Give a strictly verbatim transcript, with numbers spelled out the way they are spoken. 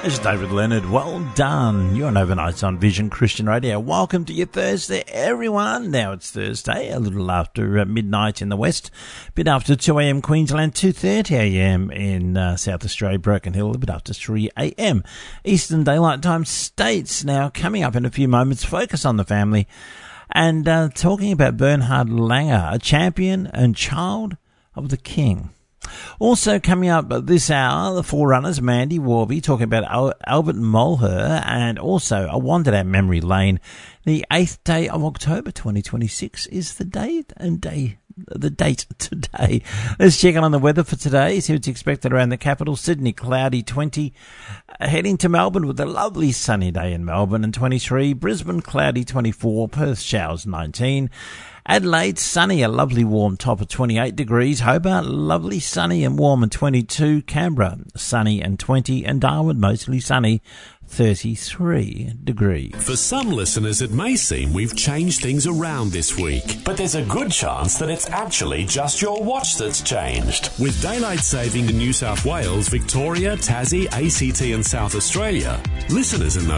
It's David Leonard. Well done. You're on Overnights on Vision Christian Radio. Welcome to your Thursday, everyone. Now it's Thursday, a little after uh, midnight in the west, a bit after two a.m. Queensland, two thirty a.m. in uh, South Australia, Broken Hill, a bit after three a.m. Eastern Daylight Time states. Now, coming up in a few moments, focus on the family and uh, talking about Bernhard Langer, a champion and child of the King. Also coming up this hour, the Forerunners, Mandy Warby, talking about Al- Albert Mulher, and also a wander down memory lane. The eighth day of October twenty twenty-six is the date and day the date today. Let's check on the weather for today. See what's expected around the capital. Sydney, cloudy, twenty. Heading to Melbourne with a lovely sunny day in Melbourne, and twenty-three. Brisbane, cloudy, twenty-four. Perth, showers, nineteen. Adelaide, sunny, a lovely warm top of twenty-eight degrees. Hobart, lovely, sunny and warm and twenty-two. Canberra, sunny and twenty. And Darwin, mostly sunny, thirty-three degrees. For some listeners, it may seem we've changed things around this week, but there's a good chance that it's actually just your watch that's changed. With daylight saving in New South Wales, Victoria, Tassie, A C T and South Australia, listeners in those